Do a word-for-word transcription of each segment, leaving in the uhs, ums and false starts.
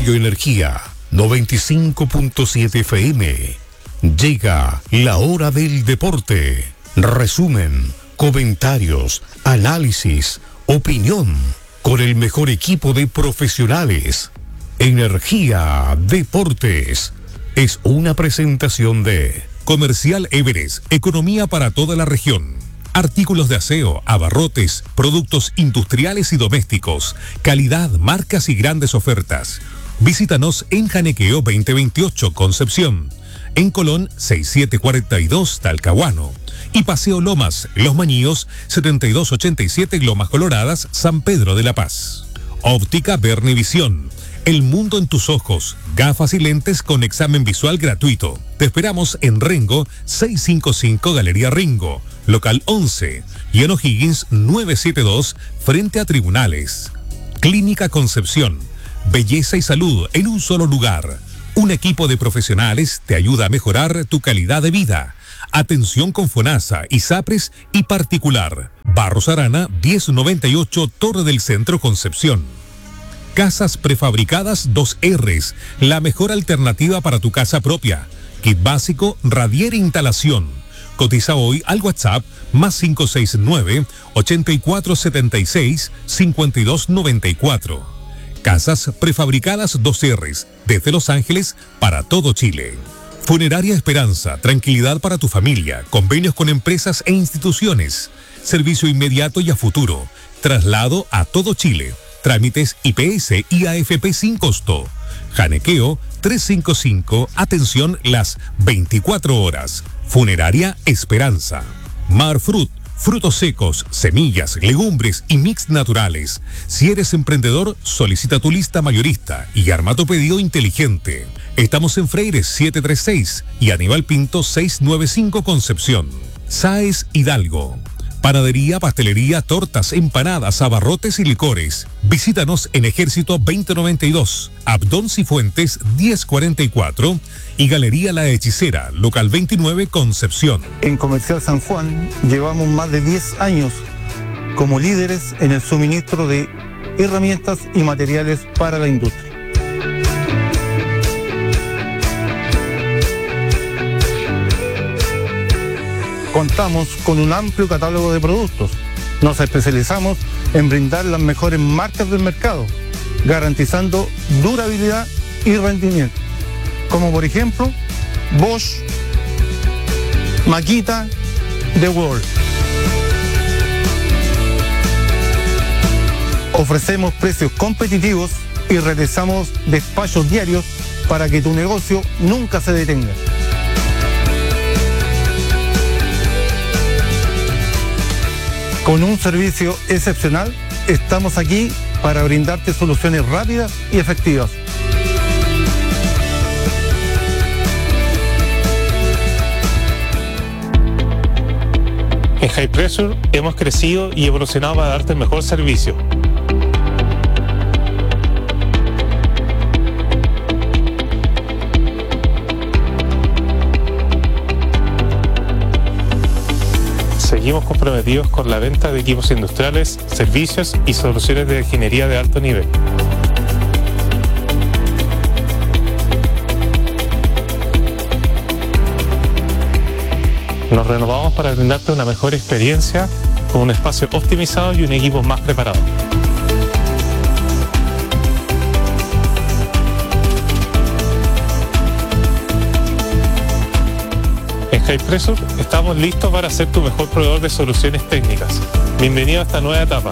Radio Energía noventa y cinco punto siete F M. Llega la hora del deporte. Resumen, comentarios, análisis, opinión, con el mejor equipo de profesionales. Energía Deportes es una presentación de Comercial Everest, economía para toda la región. Artículos de aseo, abarrotes, productos industriales y domésticos, calidad, marcas y grandes ofertas. Visítanos en Janequeo veinte veintiocho, Concepción, en Colón sesenta y siete cuarenta y dos, Talcahuano, y Paseo Lomas, Los Mañíos setenta y dos ochenta y siete, Lomas Coloradas, San Pedro de la Paz. Óptica Vernivisión, el mundo en tus ojos, gafas y lentes con examen visual gratuito. Te esperamos en Rengo seiscientos cincuenta y cinco, Galería Ringo, local once, y en O'Higgins novecientos setenta y dos, frente a Tribunales. Clínica Concepción, belleza y salud en un solo lugar. Un equipo de profesionales te ayuda a mejorar tu calidad de vida. Atención con FONASA, ISAPRES y particular. Barros Arana diez noventa y ocho, Torre del Centro, Concepción. Casas prefabricadas dos R's, la mejor alternativa para tu casa propia. Kit básico, radier e instalación. Cotiza hoy al WhatsApp más cinco seis nueve, ochenta y cuatro setenta y seis, cincuenta y dos noventa y cuatro. Casas prefabricadas dos R's, desde Los Ángeles para todo Chile. Funeraria Esperanza, tranquilidad para tu familia, convenios con empresas e instituciones, servicio inmediato y a futuro, traslado a todo Chile, trámites I P S y A F P sin costo. Janequeo trescientos cincuenta y cinco, atención las veinticuatro horas. Funeraria Esperanza. Marfrut, frutos secos, semillas, legumbres y mix naturales. Si eres emprendedor, solicita tu lista mayorista y arma tu pedido inteligente. Estamos en Freire setecientos treinta y seis y Aníbal Pinto seiscientos noventa y cinco, Concepción. Sáez Hidalgo. Panadería, pastelería, tortas, empanadas, abarrotes y licores. Visítanos en Ejército veinte noventa y dos, Abdón Cifuentes diez cuarenta y cuatro y Galería La Hechicera, local veintinueve, Concepción. En Comercial San Juan llevamos más de diez años como líderes en el suministro de herramientas y materiales para la industria. Contamos con un amplio catálogo de productos. Nos especializamos en brindar las mejores marcas del mercado, garantizando durabilidad y rendimiento. Como por ejemplo, Bosch, Makita, The World. Ofrecemos precios competitivos y realizamos despachos diarios para que tu negocio nunca se detenga. Con un servicio excepcional, estamos aquí para brindarte soluciones rápidas y efectivas. En High Pressure hemos crecido y evolucionado para darte el mejor servicio. Seguimos comprometidos con la venta de equipos industriales, servicios y soluciones de ingeniería de alto nivel. Nos renovamos para brindarte una mejor experiencia con un espacio optimizado y un equipo más preparado. En High Pressure estamos listos para ser tu mejor proveedor de soluciones técnicas. Bienvenido a esta nueva etapa.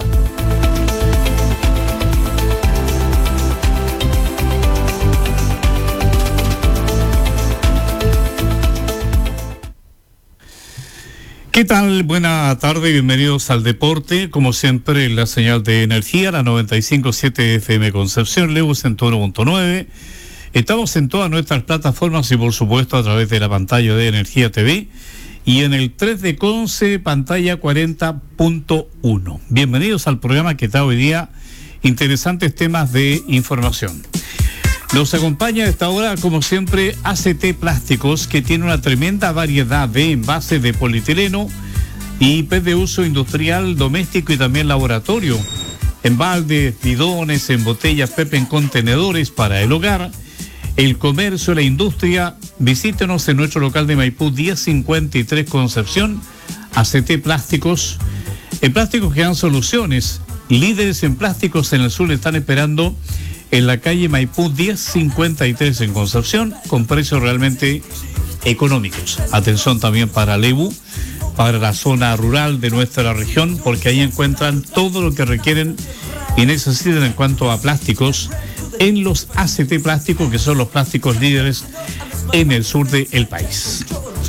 ¿Qué tal? Buena tarde, bienvenidos al deporte. Como siempre, la señal de energía, la noventa y cinco punto siete F M Concepción, Lewis en uno punto nueve. Estamos en todas nuestras plataformas y por supuesto a través de la pantalla de Energía T V y en el tres de Conce, pantalla cuarenta punto uno. Bienvenidos al programa que está hoy día, interesantes temas de información. Nos acompaña a esta hora, como siempre, A C T Plásticos, que tiene una tremenda variedad de envases de polietileno y P E T de uso industrial, doméstico y también laboratorio. en baldes, bidones, en botellas P E T en contenedores para el hogar, el comercio, la industria. Visítenos en nuestro local de Maipú diez cincuenta y tres Concepción. A C T Plásticos. En plásticos que dan soluciones. Líderes en plásticos en el sur le están esperando en la calle Maipú diez cincuenta y tres en Concepción, con precios realmente económicos. Atención también para Lebu, para la zona rural de nuestra región, porque ahí encuentran todo lo que requieren y necesitan en cuanto a plásticos en los A C T Plásticos, que son los plásticos líderes en el sur del país.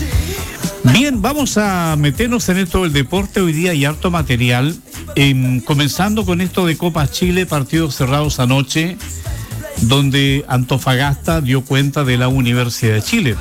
Bien, vamos a meternos en esto del deporte. Hoy día hay harto material, eh, comenzando con esto de Copa Chile, partidos cerrados anoche, donde Antofagasta dio cuenta de la Universidad de Chile.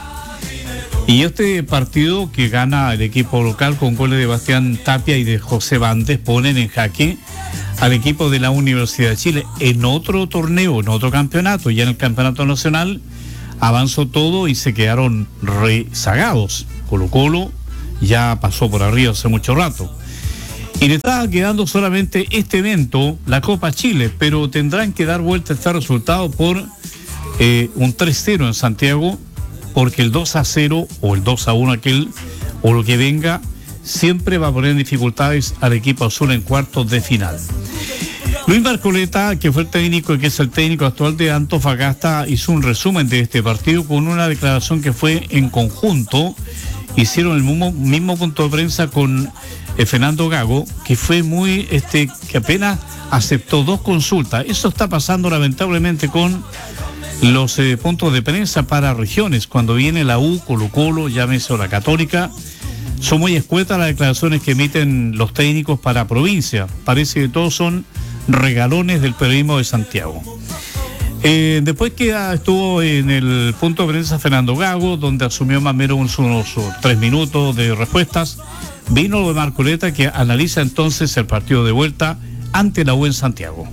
Y este partido que gana el equipo local con goles de Bastián Tapia y de José Bandes ponen en jaque al equipo de la Universidad de Chile. En otro torneo, en otro campeonato, ya en el campeonato nacional, avanzó todo y se quedaron rezagados. Colo Colo ya pasó por arriba hace mucho rato. Y le estaba quedando solamente este evento, la Copa Chile, pero tendrán que dar vuelta a este resultado por eh, un tres cero en Santiago, porque el dos a cero o el dos a uno aquel, o lo que venga, siempre va a poner en dificultades al equipo azul en cuartos de final. Luis Marcoleta, que fue el técnico y que es el técnico actual de Antofagasta, hizo un resumen de este partido con una declaración que fue en conjunto. Hicieron el mismo, mismo punto de prensa con eh, Fernando Gago, que fue muy, este, que apenas aceptó dos consultas. Eso está pasando lamentablemente con los eh, puntos de prensa para regiones. Cuando viene la U, Colo Colo, llámese la Católica, son muy escuetas las declaraciones que emiten los técnicos para provincia. Parece que todos son regalones del periodismo de Santiago. Eh, después que estuvo en el punto de prensa Fernando Gago, donde asumió más o menos unos tres minutos de respuestas, vino lo de Marcoleta, que analiza entonces el partido de vuelta ante la U en Santiago.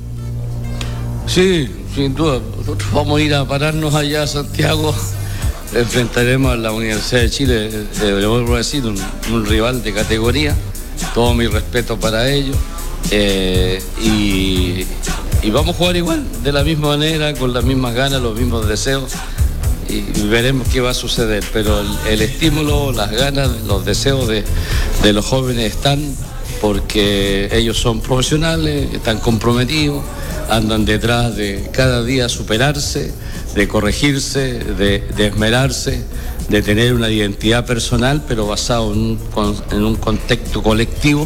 Sí, sin duda. Nosotros vamos a ir a pararnos allá a Santiago. Enfrentaremos a la Universidad de Chile, eh, le vuelvo a decir, un, un rival de categoría. Todo mi respeto para ellos. Eh, y, y vamos a jugar igual, de la misma manera, con las mismas ganas, los mismos deseos, y veremos qué va a suceder. Pero el, el estímulo, las ganas, los deseos de, de los jóvenes están, porque ellos son profesionales, están comprometidos, andan detrás de cada día superarse, de corregirse, de, de esmerarse, de tener una identidad personal, pero basado en un, en un contexto colectivo.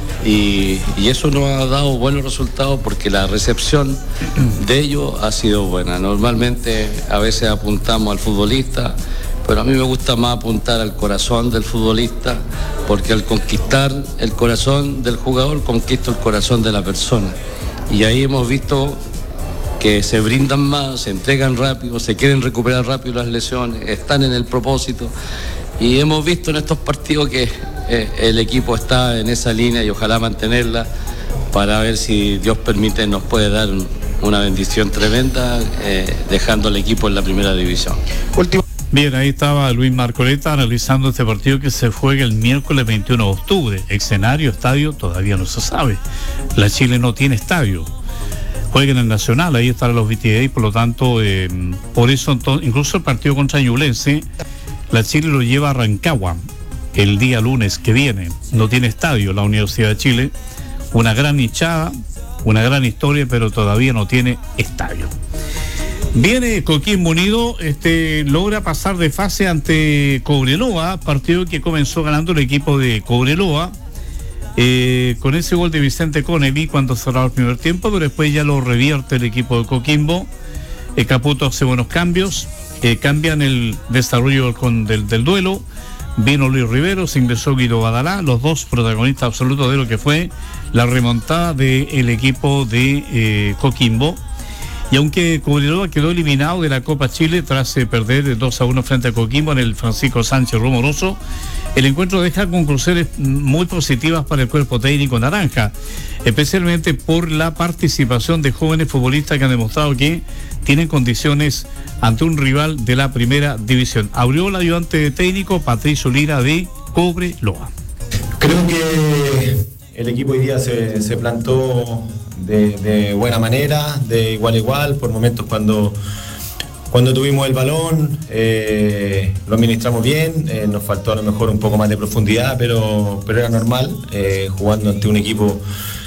Y, y eso nos ha dado buenos resultados porque la recepción de ellos ha sido buena. Normalmente a veces apuntamos al futbolista, pero a mí me gusta más apuntar al corazón del futbolista, porque al conquistar el corazón del jugador, conquisto el corazón de la persona. Y ahí hemos visto que se brindan más, se entregan rápido, se quieren recuperar rápido las lesiones, están en el propósito. Y hemos visto en estos partidos que eh, el equipo está en esa línea y ojalá mantenerla, para ver si Dios permite nos puede dar un, una bendición tremenda, eh, dejando al equipo en la primera división. Último. Bien, ahí estaba Luis Marcoleta analizando este partido que se juega el miércoles veintiuno de octubre. Escenario, estadio, todavía no se sabe. La Chile no tiene estadio. Juega en el Nacional, ahí estarán los V T A, y por lo tanto, eh, por eso entonces, incluso el partido contra Ñublense, la Chile lo lleva a Rancagua el día lunes que viene. No tiene estadio la Universidad de Chile. Una gran hinchada, una gran historia, pero todavía no tiene estadio. Viene Coquimbo Unido, este, logra pasar de fase ante Cobreloa, partido que comenzó ganando el equipo de Cobreloa, eh, con ese gol de Vicente Connelly cuando cerraba el primer tiempo, pero después ya lo revierte el equipo de Coquimbo. eh, Caputo hace buenos cambios, eh, cambian el desarrollo con, del, del duelo. Vino Luis Rivero, se ingresó Guido Badalá, los dos protagonistas absolutos de lo que fue la remontada del equipo de eh, Coquimbo. Y aunque Cobreloa quedó eliminado de la Copa Chile tras eh, perder dos a uno frente a Coquimbo en el Francisco Sánchez Rumoroso, el encuentro deja conclusiones muy positivas para el cuerpo técnico naranja, especialmente por la participación de jóvenes futbolistas que han demostrado que tienen condiciones ante un rival de la primera división. Abrió el ayudante técnico Patricio Lira de Cobreloa. Creo que el equipo hoy día se, se plantó de, de buena manera, de igual a igual, por momentos cuando, cuando tuvimos el balón, eh, lo administramos bien, eh, nos faltó a lo mejor un poco más de profundidad, pero, pero era normal, eh, jugando ante un equipo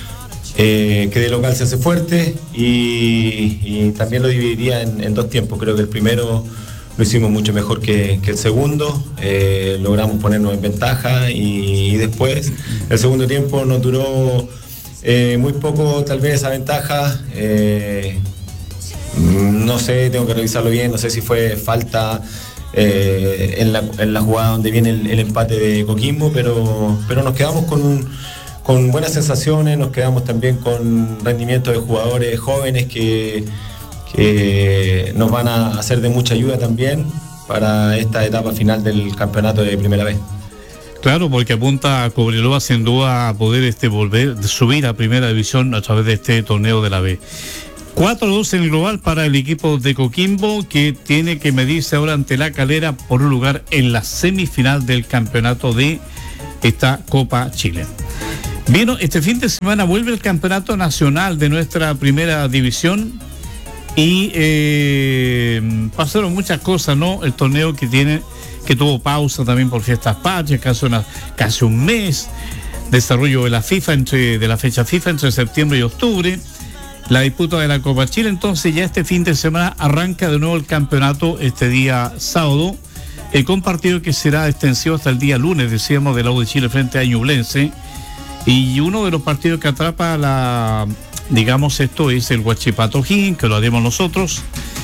eh, que de local se hace fuerte, y, y también lo dividiría en, en dos tiempos. Creo que el primero lo hicimos mucho mejor que, que el segundo, eh, logramos ponernos en ventaja, y, y después el segundo tiempo nos duró eh, muy poco tal vez esa ventaja. eh, no sé, tengo que revisarlo bien, no sé si fue falta eh, en, la, en la jugada donde viene el, el empate de Coquimbo, pero, pero nos quedamos con, con buenas sensaciones, nos quedamos también con rendimiento de jugadores jóvenes que que nos van a hacer de mucha ayuda también para esta etapa final del campeonato de Primera B. Claro, porque apunta a Cobreloa sin duda a poder este volver, subir a Primera División a través de este torneo de la B. cuatro dos en global para el equipo de Coquimbo, que tiene que medirse ahora ante La Calera por un lugar en la semifinal del campeonato de esta Copa Chile. Bien, este fin de semana vuelve el campeonato nacional de nuestra Primera División. Y eh, pasaron muchas cosas, ¿no? El torneo que tiene, que tuvo pausa también por fiestas patrias, casi, una, casi un mes, desarrollo de la FIFA entre, de la fecha FIFA entre septiembre y octubre, la disputa de la Copa Chile. Entonces ya este fin de semana arranca de nuevo el campeonato este día sábado, eh, con partido que será extensivo hasta el día lunes, decíamos, de la U de Chile frente a Ñublense. Y uno de los partidos que atrapa la... digamos, esto es el Huachipato O'Higgins, que lo haremos nosotros.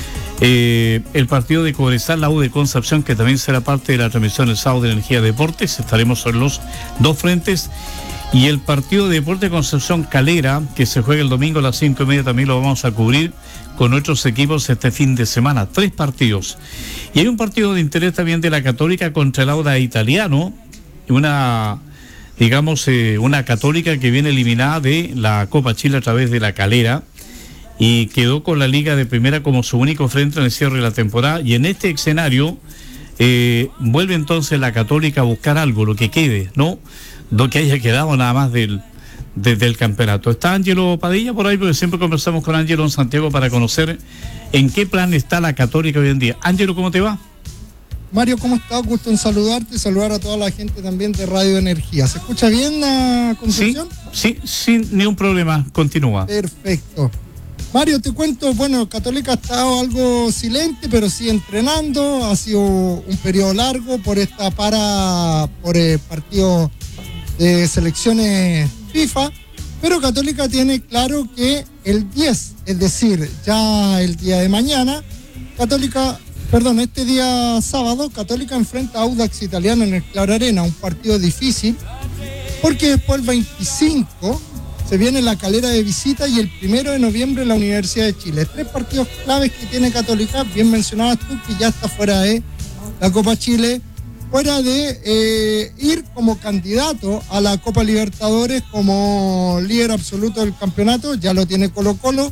Eh, el partido de Cobresal, la U de Concepción, que también será parte de la transmisión del sábado de Energía Deportes. Estaremos sobre los dos frentes. Y el partido de Deporte Concepción Calera, que se juega el domingo a las cinco y media, también lo vamos a cubrir con nuestros equipos este fin de semana. Tres partidos. Y hay un partido de interés también de la Católica contra el Auda Italiano. Una... digamos, eh, una Católica que viene eliminada de la Copa Chile a través de La Calera y quedó con la Liga de Primera como su único frente en el cierre de la temporada, y en este escenario eh, vuelve entonces la Católica a buscar algo, lo que quede, ¿no? Lo que haya quedado nada más del, de, del campeonato. Está Ángelo Padilla por ahí, porque siempre conversamos con Ángelo en Santiago para conocer en qué plan está la Católica hoy en día. Ángelo, ¿cómo te va? Mario, ¿cómo estás? Gusto en saludarte, saludar a toda la gente también de Radio Energía. ¿Se escucha bien la Concepción? Sí, sí, sin ningún problema, continúa. Perfecto. Mario, te cuento, bueno, Católica ha estado algo silente, pero sí entrenando, ha sido un periodo largo por esta para, por el partido de selecciones FIFA, pero Católica tiene claro que el diez, es decir, ya el día de mañana, Católica... Perdón, este día sábado, Católica enfrenta a Audax Italiano en el Claro Arena, un partido difícil, porque después el veinticinco se viene La Calera de visita y el primero de noviembre la Universidad de Chile. Tres partidos claves que tiene Católica, bien mencionabas tú, que ya está fuera de la Copa Chile, fuera de eh, ir como candidato a la Copa Libertadores como líder absoluto del campeonato, ya lo tiene Colo-Colo.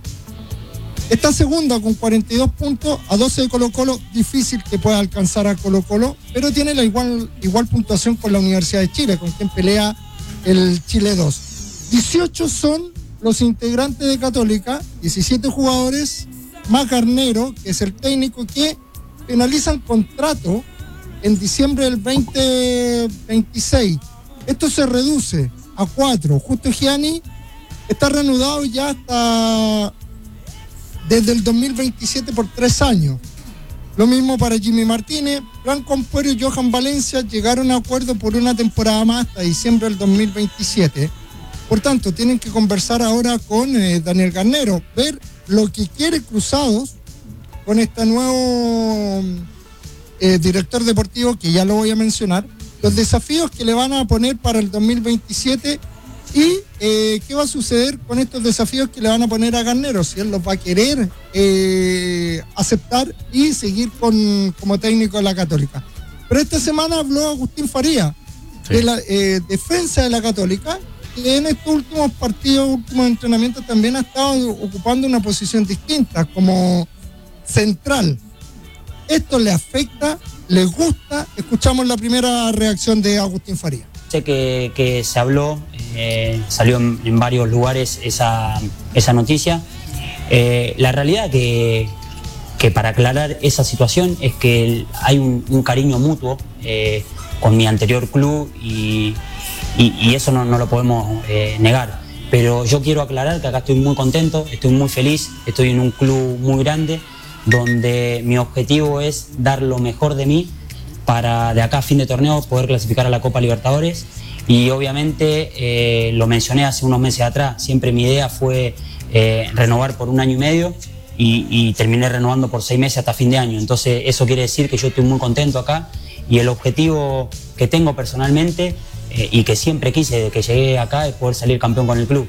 Está segunda con cuarenta y dos puntos, a doce de Colo-Colo, difícil que pueda alcanzar a Colo-Colo, pero tiene la igual, igual puntuación con la Universidad de Chile, con quien pelea el Chile dos. dieciocho son los integrantes de Católica, diecisiete jugadores, más Garnero, que es el técnico, que finalizan contrato en diciembre del veinte veintiséis. Esto se reduce a cuatro. Justo Gianni está reanudado ya hasta... desde el dos mil veintisiete por tres años. Lo mismo para Jimmy Martínez. Franco Ampuero y Johan Valencia llegaron a acuerdo por una temporada más hasta diciembre del dos mil veintisiete. Por tanto, tienen que conversar ahora con eh, Daniel Garnero, ver lo que quiere Cruzados con este nuevo eh, director deportivo, que ya lo voy a mencionar, los desafíos que le van a poner para el dos mil veintisiete. ¿Y eh, qué va a suceder con estos desafíos que le van a poner a Garnero? Si él los va a querer eh, aceptar y seguir con, como técnico de la Católica. Pero esta semana habló Agustín Faría, sí, de la eh, defensa de la Católica, que en estos últimos partidos, últimos entrenamientos, también ha estado ocupando una posición distinta, como central. ¿Esto le afecta? ¿Les gusta? Escuchamos la primera reacción de Agustín Faría. Sé que, que se habló, eh, salió en, en varios lugares esa, esa noticia. Eh, la realidad que, que para aclarar esa situación es que hay un, un cariño mutuo eh, con mi anterior club y, y, y eso no, no lo podemos eh, negar. Pero yo quiero aclarar que acá estoy muy contento, estoy muy feliz, estoy en un club muy grande donde mi objetivo es dar lo mejor de mí para de acá a fin de torneo poder clasificar a la Copa Libertadores y obviamente eh, lo mencioné hace unos meses atrás, siempre mi idea fue eh, renovar por un año y medio y, y terminé renovando por seis meses hasta fin de año, entonces eso quiere decir que yo estoy muy contento acá y el objetivo que tengo personalmente eh, y que siempre quise desde que llegué acá es poder salir campeón con el club.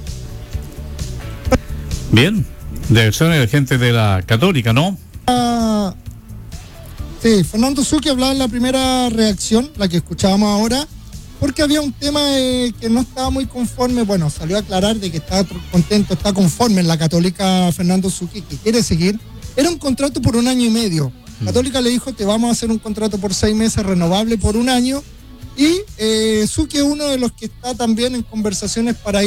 Bien, declaraciones de gente de la Católica, ¿no? Ah, sí, Fernando Zucchi hablaba en la primera reacción, la que escuchábamos ahora, porque había un tema eh, que no estaba muy conforme. Bueno, salió a aclarar de que estaba contento, está conforme en la Católica Fernando Zucchi, que quiere seguir. Era un contrato por un año y medio. Católica le dijo, te vamos a hacer un contrato por seis meses renovable por un año. Y eh, Zucchi es uno de los que está también en conversaciones para ir